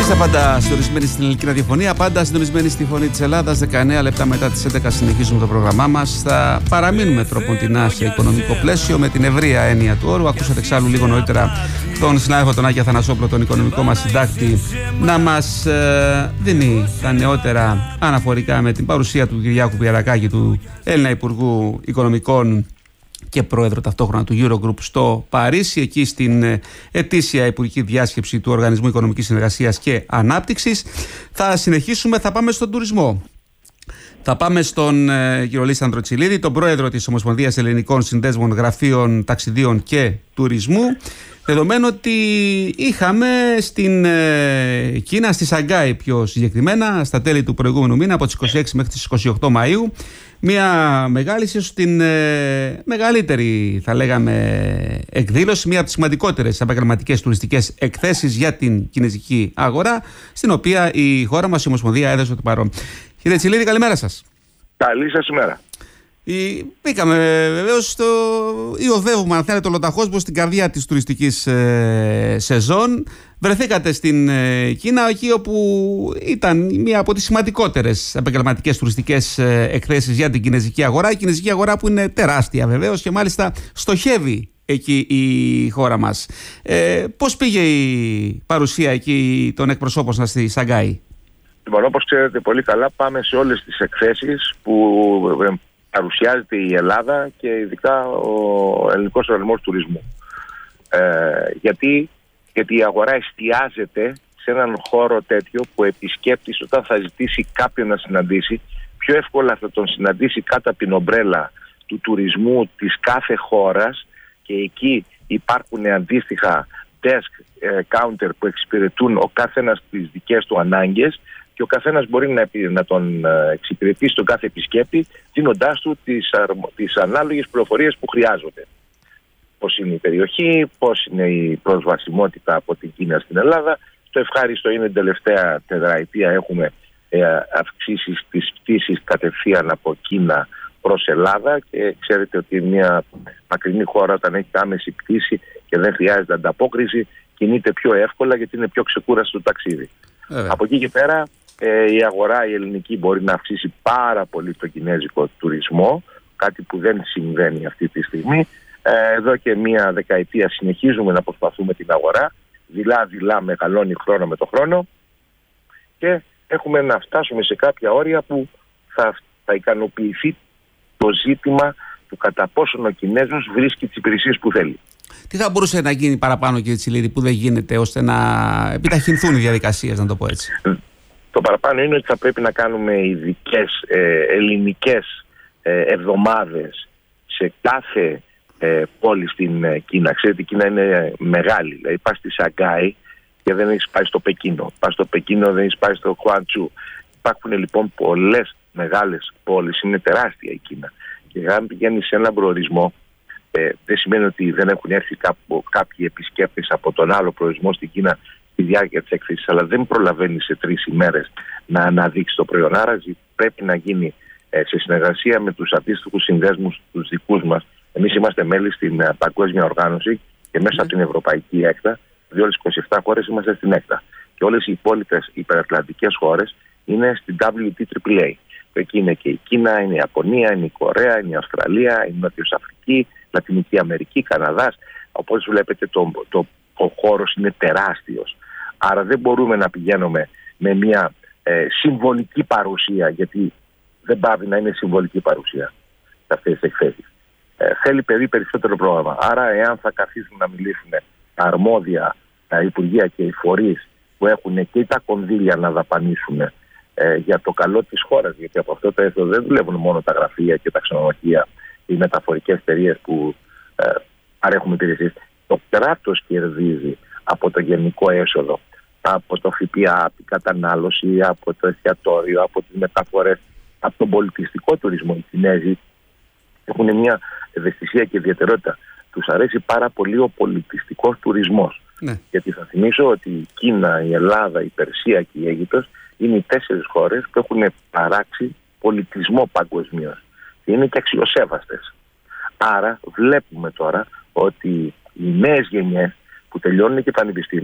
Είμαστε πάντα συντονισμένοι στην ελληνική ραδιοφωνία, πάντα συντονισμένοι στη Φωνή της Ελλάδας. 19 λεπτά μετά τις 11 συνεχίζουμε το πρόγραμμά μας. Θα παραμείνουμε τροποντινά σε οικονομικό πλαίσιο με την ευρεία έννοια του όρου. Ακούσατε εξάλλου λίγο νωρίτερα τον συνάδελφο τον Άκη Αθανασόπουλο, τον οικονομικό μας συντάκτη, να μας δίνει τα νεότερα αναφορικά με την παρουσία του Κυριάκου Πιερακάκη, του Έλληνα Υπουργού Οικονομικών και πρόεδρο ταυτόχρονα του Eurogroup στο Παρίσι, εκεί στην ετήσια υπουργική διάσκεψη του Οργανισμού Οικονομικής Συνεργασίας και Ανάπτυξης. Θα συνεχίσουμε, θα πάμε στον τουρισμό. Θα πάμε στον κύριο Λίσανδρο Τσιλίδη, τον πρόεδρο της Ομοσπονδίας Ελληνικών Συνδέσμων Γραφείων Ταξιδίων και Τουρισμού. Δεδομένου ότι είχαμε στην Κίνα, στη Σαγκάη πιο συγκεκριμένα, στα τέλη του προηγούμενου μήνα, από τις 26 μέχρι τις 28 Μαΐου, μια μεγάλη, ίσως την μεγαλύτερη θα λέγαμε εκδήλωση, μια από τις σημαντικότερες επαγγελματικές τουριστικές εκθέσεις για την κινεζική αγορά, στην οποία η χώρα μας, η Ομοσπονδία, έδωσε το παρόν. Κύριε Τσιλίδη, καλημέρα σας. Καλή σας ημέρα. Μπήκαμε βεβαίως υιοδεύουμε, αν θέλετε, το λοταχόσμπο στην καρδιά της τουριστικής σεζόν. Βρεθήκατε στην Κίνα, εκεί όπου ήταν μία από τις σημαντικές επαγγελματικές τουριστικές εκθέσεις για την κινεζική αγορά. Η κινεζική αγορά που είναι τεράστια βεβαίως και μάλιστα στοχεύει εκεί η χώρα μας. Πώς πήγε η παρουσία εκεί των εκπροσώπων σας στη Σαγκάη? Λοιπόν, όπως ξέρετε πολύ καλά, πάμε σε όλες τις εκθέσεις που παρουσιάζεται η Ελλάδα και ειδικά ο Ελληνικός Οργανισμός Τουρισμού. Γιατί η αγορά εστιάζεται σε έναν χώρο τέτοιο που ο επισκέπτης, όταν θα ζητήσει κάποιον να συναντήσει, πιο εύκολα θα τον συναντήσει κάτω από την ομπρέλα του τουρισμού της κάθε χώρας, και εκεί υπάρχουν αντίστοιχα desk counter που εξυπηρετούν ο καθένας τις δικές του ανάγκες, και ο καθένας μπορεί να τον εξυπηρετήσει τον κάθε επισκέπτη, δίνοντάς του τις ανάλογες πληροφορίες που χρειάζονται. Πώς είναι η περιοχή, πώς είναι η προσβασιμότητα από την Κίνα στην Ελλάδα. Το ευχάριστο είναι την τελευταία τετραετία έχουμε αυξήσεις της πτήσης κατευθείαν από Κίνα προς Ελλάδα, και ξέρετε ότι μια μακρινή χώρα, όταν έχει άμεση πτήση και δεν χρειάζεται ανταπόκριση, κινείται πιο εύκολα γιατί είναι πιο ξεκούραστο το ταξίδι. Από εκεί και πέρα η αγορά η ελληνική μπορεί να αυξήσει πάρα πολύ το κινέζικο τουρισμό, κάτι που δεν συμβαίνει αυτή τη στιγμή. Εδώ και μία δεκαετία συνεχίζουμε να προσπαθούμε την αγορά, δειλά μεγαλώνει χρόνο με το χρόνο, και έχουμε να φτάσουμε σε κάποια όρια που θα ικανοποιηθεί το ζήτημα του κατά πόσον ο Κινέζος βρίσκει τις υπηρεσίες που θέλει. Τι θα μπορούσε να γίνει παραπάνω, κύριε Τσιλίδη, που δεν γίνεται, ώστε να επιταχυνθούν οι διαδικασίες, να το πω έτσι? Το παραπάνω είναι ότι θα πρέπει να κάνουμε ειδικές ελληνικές εβδομάδες σε κάθε πόλη στην Κίνα. Ξέρετε, η Κίνα είναι μεγάλη. Δηλαδή, πας στη Σαγκάη και δεν έχεις πάει στο Πεκίνο. Πας στο Πεκίνο, δεν έχεις πάει στο Χουαντσού. Υπάρχουν λοιπόν πολλές μεγάλες πόλεις. Είναι τεράστια η Κίνα. Και αν πηγαίνεις σε έναν προορισμό, δεν σημαίνει ότι δεν έχουν έρθει κάποιοι επισκέπτες από τον άλλο προορισμό στην Κίνα στη διάρκεια της έκθεσης, αλλά δεν προλαβαίνει σε 3 ημέρες να αναδείξει το προϊόν. Άρα πρέπει να γίνει σε συνεργασία με τους αντίστοιχους συνδέσμους τους δικούς μας. Εμείς είμαστε μέλη στην Παγκόσμια Οργάνωση και μέσα από την Ευρωπαϊκή Έκτα, διότι όλες οι 27 χώρες είμαστε στην Έκτα. Και όλες οι υπόλοιπες υπερατλαντικές χώρες είναι στην WTAA. Εκεί είναι και η Κίνα, είναι η Ιαπωνία, είναι η Κορέα, είναι η Αυστραλία, είναι η Νότιος Αφρική, Λατινική Αμερική, Καναδάς. Όπως βλέπετε, ο χώρος είναι τεράστιος. Άρα δεν μπορούμε να πηγαίνουμε με μια συμβολική παρουσία, γιατί δεν πάβει να είναι συμβολική παρουσία σε αυτές τις εκθέσεις. Θέλει περισσότερο πρόγραμμα. Άρα, εάν θα καθίσουν να μιλήσουν τα αρμόδια, τα υπουργεία και οι φορείς που έχουν και τα κονδύλια να δαπανίσουν για το καλό της χώρας, γιατί από αυτό το έσοδο δεν δουλεύουν μόνο τα γραφεία και τα ξενοδοχεία, οι μεταφορικές εταιρείες που παρέχουν υπηρεσίες. Το κράτος κερδίζει από το γενικό έσοδο, από το ΦΠΑ, από την κατανάλωση, από το εστιατόριο, από τις μεταφορές, από τον πολιτιστικό τουρισμό. Οι Κινέζοι έχουν μια ευαισθησία και ιδιαιτερότητα. Τους αρέσει πάρα πολύ ο πολιτιστικός τουρισμός. Ναι. Γιατί θα θυμίσω ότι η Κίνα, η Ελλάδα, η Περσία και η Αίγυπτος είναι οι 4 χώρες που έχουν παράξει πολιτισμό παγκοσμίως. Και είναι και αξιοσέβαστες. Άρα βλέπουμε τώρα ότι οι νέες γενιές που τελειώνουν και πανεπιστήμια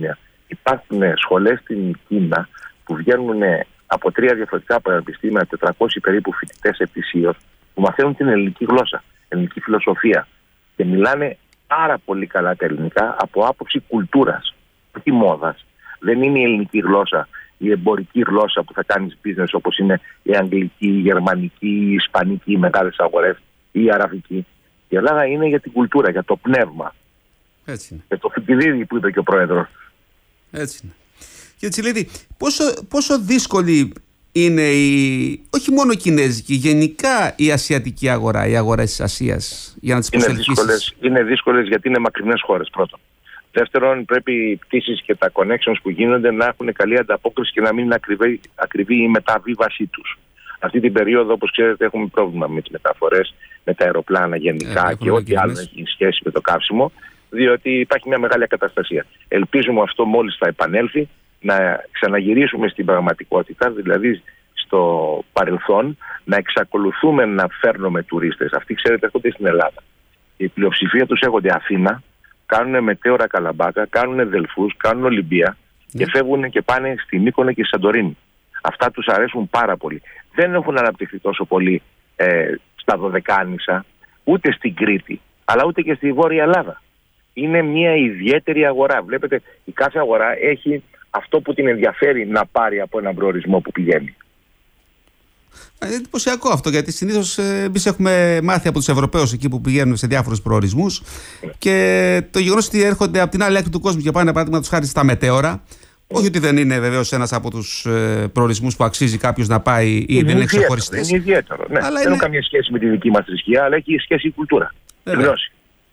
Υπάρχουν σχολές στην Κίνα που βγαίνουν από 3 διαφορετικά πανεπιστήμια, 400 περίπου φοιτητές ετησίως, που μαθαίνουν την ελληνική γλώσσα, ελληνική φιλοσοφία και μιλάνε πάρα πολύ καλά τα ελληνικά από άποψη κουλτούρας, όχι μόδας. Δεν είναι η ελληνική γλώσσα, η εμπορική γλώσσα που θα κάνεις business, όπως είναι η αγγλική, η γερμανική, η ισπανική, οι μεγάλες αγορές ή η αραβική. Η Ελλάδα είναι για την κουλτούρα, για το πνεύμα. Έτσι είναι. Και το φοιτητήρι που είπε και ο πρόεδρος. Έτσι είναι. Κύριε Τσιλίδη, πόσο δύσκολη είναι όχι μόνο η κινέζικη, γενικά η ασιατική αγορά, οι αγορές της Ασίας, για να τις προσελκύσεις? Είναι δύσκολες γιατί είναι μακρινές χώρες, πρώτον. Δεύτερον, πρέπει οι πτήσεις και τα connections που γίνονται να έχουν καλή ανταπόκριση και να μην είναι ακριβή η μεταβίβασή τους. Αυτή την περίοδο, όπως ξέρετε, έχουμε πρόβλημα με τις μεταφορές, με τα αεροπλάνα γενικά και ό,τι άλλο έχει σχέση με το καύσιμο, διότι υπάρχει μια μεγάλη ακαταστασία. Ελπίζουμε αυτό μόλις θα επανέλθει να ξαναγυρίσουμε στην πραγματικότητα, δηλαδή στο παρελθόν, να εξακολουθούμε να φέρνουμε τουρίστες. Αυτοί, ξέρετε, έρχονται στην Ελλάδα. Η πλειοψηφία τους έρχονται Αθήνα, κάνουν μετέωρα Καλαμπάκα, κάνουν Δελφούς, κάνουν Ολυμπία και φεύγουν και πάνε στη Μύκονο και στη Σαντορίνη. Αυτά τους αρέσουν πάρα πολύ. Δεν έχουν αναπτυχθεί τόσο πολύ στα Δωδεκάνησα, ούτε στην Κρήτη, αλλά ούτε και στη Βόρεια Ελλάδα. Είναι μια ιδιαίτερη αγορά. Βλέπετε, η κάθε αγορά έχει αυτό που την ενδιαφέρει να πάρει από έναν προορισμό που πηγαίνει. Είναι εντυπωσιακό αυτό, γιατί συνήθως εμείς έχουμε μάθει από τους Ευρωπαίους εκεί που πηγαίνουν σε διάφορους προορισμούς και το γεγονός ότι έρχονται από την άλλη άκρη του κόσμου και πάνε, παράδειγμα, τους χάρη στα μετέωρα. Όχι ότι δεν είναι βεβαίως ένας από τους προορισμούς που αξίζει κάποιος να πάει ή δεν είναι ξεχωριστές. Είναι ιδιαίτερο. Ναι. Δεν έχουν καμία σχέση με τη δική μας θρησκεία, αλλά έχει σχέση η κουλτούρα. Η γνώση.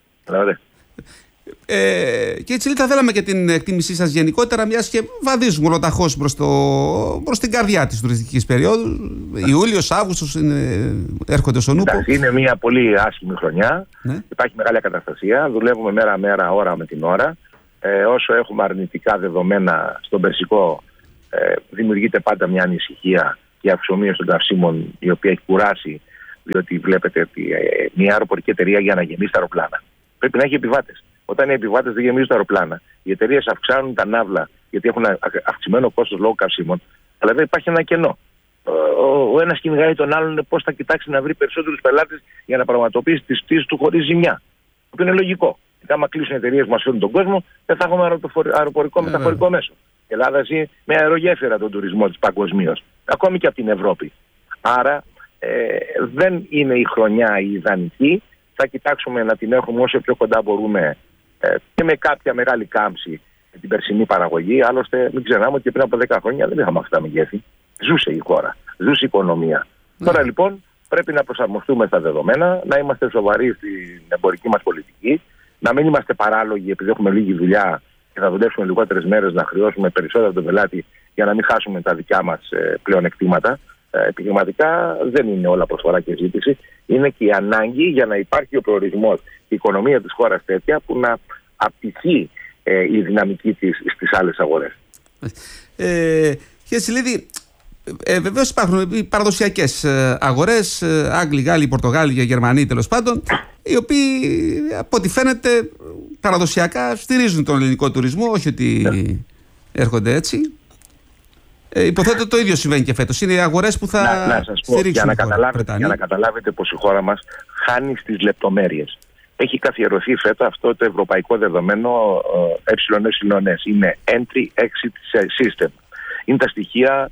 Και έτσι θα θέλαμε και την εκτίμησή σας γενικότερα, μιας και βαδίζουμε ολοταχώς προς την καρδιά της τουριστικής περίοδου. Ιούλιος, Αύγουστος έρχονται στον ούπο. Είναι μια πολύ άσχημη χρονιά. Υπάρχει μεγάλη ακαταστασία. Δουλεύουμε μέρα-μέρα, ώρα με την ώρα. Όσο έχουμε αρνητικά δεδομένα στον περσικό, δημιουργείται πάντα μια ανησυχία και αυξομοίωση των καυσίμων, η οποία έχει κουράσει, διότι βλέπετε ότι μια αεροπορική εταιρεία για να γεμίσει τα αεροπλάνα πρέπει να έχει επιβάτες. Όταν οι επιβάτες δεν γεμίζουν τα αεροπλάνα, οι εταιρείες αυξάνουν τα ναύλα γιατί έχουν αυξημένο κόστος λόγω καυσίμων, αλλά δεν υπάρχει ένα κενό. Ο ένας κυνηγάει τον άλλον πώς θα κοιτάξει να βρει περισσότερους πελάτες για να πραγματοποιήσει τις πτήσεις του χωρίς ζημιά. Αυτό είναι λογικό. Γιατί άμα κλείσουν εταιρείες που μας φέρνουν τον κόσμο, δεν θα έχουμε αεροπορικό μεταφορικό μέσο. Η Ελλάδα ζει με αερογέφυρα τον τουρισμό της παγκοσμίως, ακόμη και από την Ευρώπη. Άρα δεν είναι η χρονιά η ιδανική. Θα κοιτάξουμε να την έχουμε όσο πιο κοντά μπορούμε και με κάποια μεγάλη κάμψη με την περσινή παραγωγή. Άλλωστε, μην ξεχνάμε ότι πριν από 10 χρόνια δεν είχαμε αυτά τα μεγέθη. Ζούσε η χώρα, ζούσε η οικονομία. Τώρα λοιπόν πρέπει να προσαρμοστούμε στα δεδομένα, να είμαστε σοβαροί στην εμπορική μας πολιτική, να μην είμαστε παράλογοι επειδή έχουμε λίγη δουλειά και θα δουλέψουμε λιγότερες μέρες, να χρεώσουμε περισσότερο τον πελάτη για να μην χάσουμε τα δικά μας πλεονεκτήματα. Επιχειρηματικά δεν είναι όλα προσφορά και ζήτηση. Είναι και η ανάγκη για να υπάρχει ο προορισμός, η οικονομία της χώρας τέτοια που να απτυχεί η δυναμική της στις άλλες αγορές. Κύριε Τσιλίδη, βεβαίως υπάρχουν οι παραδοσιακές αγορές, Άγγλοι, Γάλλοι, Πορτογάλοι και Γερμανοί τέλος πάντων, οι οποίοι από ό,τι φαίνεται παραδοσιακά στηρίζουν τον ελληνικό τουρισμό, όχι ότι έρχονται έτσι. Υποθέτω το ίδιο συμβαίνει και φέτος. Είναι οι αγορές που θα στηρίξουν για να καταλάβετε πως η χώρα μας χάνει στις λεπτομέρειες. Έχει καθιερωθεί φέτος αυτό το ευρωπαϊκό δεδομένο ΕΕ. Είναι Entry-Exit System. Είναι τα στοιχεία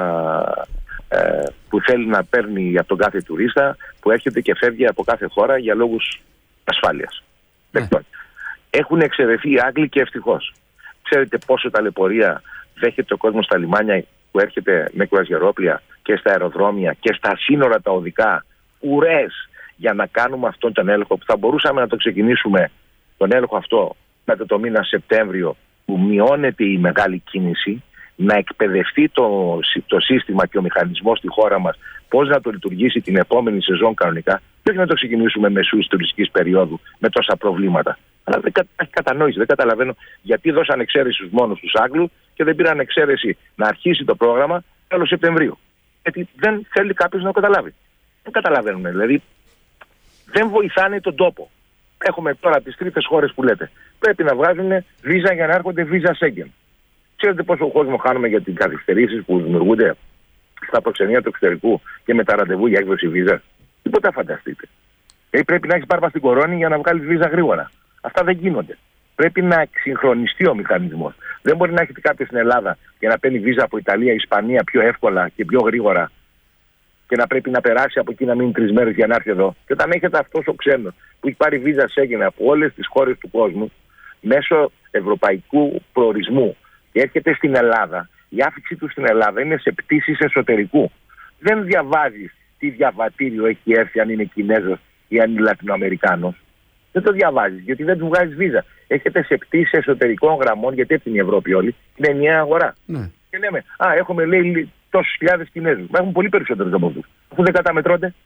που θέλει να παίρνει από τον κάθε τουρίστα που έρχεται και φεύγει από κάθε χώρα για λόγους ασφάλειας. Έχουν εξαιρεθεί οι Άγγλοι και ευτυχώς. Ξέρετε πόσο ταλαιπωρία δέχεται ο κόσμος στα λιμάνια που έρχεται με κουραζιερόπλια και στα αεροδρόμια και στα σύνορα τα οδικά, ουρές για να κάνουμε αυτόν τον έλεγχο που θα μπορούσαμε να το ξεκινήσουμε τον έλεγχο αυτό μετά το μήνα Σεπτέμβριο, που μειώνεται η μεγάλη κίνηση, να εκπαιδευτεί το σύστημα και ο μηχανισμός στη χώρα μας πώς να το λειτουργήσει την επόμενη σεζόν κανονικά, και όχι να το ξεκινήσουμε μεσούς τουριστικής περίοδου με τόσα προβλήματα. Αλλά δεν έχει κατανόηση, δεν καταλαβαίνω γιατί δώσαν εξαίρεση μόνο στους Άγγλους και δεν πήραν εξαίρεση να αρχίσει το πρόγραμμα τέλος Σεπτεμβρίου. Γιατί δεν θέλει κάποιος να το καταλάβει. Δεν καταλαβαίνουν, δηλαδή δεν βοηθάνε τον τόπο. Έχουμε τώρα τις τρίτες χώρες που λέτε. Πρέπει να βγάζουν βίζα για να έρχονται βίζα Σέγγεν. Ξέρετε πόσο κόσμο χάνουμε για τις καθυστερήσεις που δημιουργούνται στα προξενία του εξωτερικού και με τα ραντεβού για έκδοση βίζα? Τίποτα φανταστείτε. Πρέπει να έχεις πάρει στην κορώνη για να βγάλεις βίζα γρήγορα. Αυτά δεν γίνονται. Πρέπει να εξυγχρονιστεί ο μηχανισμός. Δεν μπορεί να έχετε κάποιο στην Ελλάδα και να παίρνει βίζα από Ιταλία, Ισπανία πιο εύκολα και πιο γρήγορα και να πρέπει να περάσει από εκεί να μείνει 3 μέρες για να έρθει εδώ. Και όταν έχετε αυτός ο ξένος που έχει πάρει βίζα Σέγγεν από όλες τις χώρες του κόσμου μέσω ευρωπαϊκού προορισμού και έρχεται στην Ελλάδα, η άφηξή του στην Ελλάδα είναι σε πτήσεις εσωτερικού. Δεν διαβάζεις τι διαβατήριο έχει έρθει, αν είναι Κινέζος ή αν είναι Λατινοαμερικάνος. Δεν το διαβάζεις, γιατί δεν του βγάζεις βίζα. Έχετε σε πτήσεις εσωτερικών γραμμών, γιατί έτσι είναι η Ευρώπη όλη. Είναι ενιαία αγορά. Ναι. Και λέμε, έχουμε λέει τόσους χιλιάδες Κινέζους. Μα έχουν πολύ περισσότερους από αυτούς. Αφού δεν καταμετρώνται.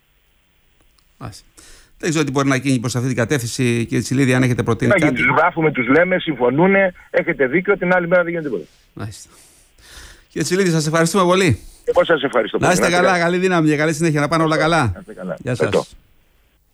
Δεν ξέρω τι μπορεί να γίνει προς αυτή την κατεύθυνση, κύριε Τσιλίδη, αν έχετε προτείνει κάτι. Τους γράφουμε, τους λέμε, συμφωνούν, έχετε δίκιο, την άλλη μέρα δεν γίνεται τίποτα. Μάλιστα. Κύριε Τσιλίδη, σας ευχαριστούμε πολύ. Εγώ σας ευχαριστώ πολύ. Να είστε καλά, καλή δύναμη και καλή συνέχεια. Να πάνε όλα καλά. Γεια σας.